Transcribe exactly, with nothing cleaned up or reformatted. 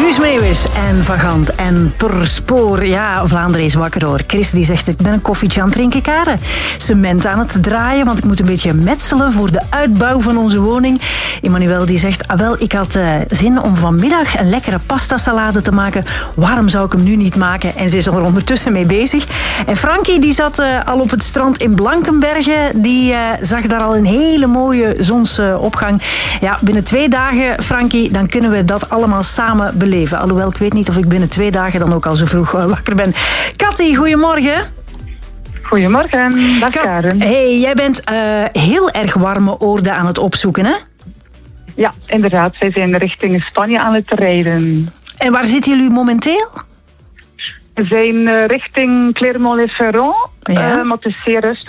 Guus Meeuwis en Vagant en Per Spoor. Ja, Vlaanderen is wakker hoor. Chris die zegt, ik ben een koffietje aan het drinken, Karen. Cement aan het draaien, want ik moet een beetje metselen voor de uitbouw van onze woning. Emmanuel die zegt, ah wel, ik had uh, zin om vanmiddag een lekkere pastasalade te maken. Waarom zou ik hem nu niet maken? En ze is er ondertussen mee bezig. En Frankie die zat uh, al op het strand in Blankenberge. Die uh, zag daar al een hele mooie zonsopgang. Ja, binnen twee dagen, Frankie, dan kunnen we dat allemaal samen beleven. Alhoewel, ik weet niet of ik binnen twee dagen dan ook al zo vroeg wakker ben. Katty, goedemorgen. Goedemorgen, dag Kat- Karen. Hey, jij bent uh, heel erg warme oorden aan het opzoeken, hè? Ja, inderdaad. Wij zijn richting Spanje aan het rijden. En waar zitten jullie momenteel? We zijn uh, richting Clermont-Ferrand, Ja. uh, maar het is zeer rustig.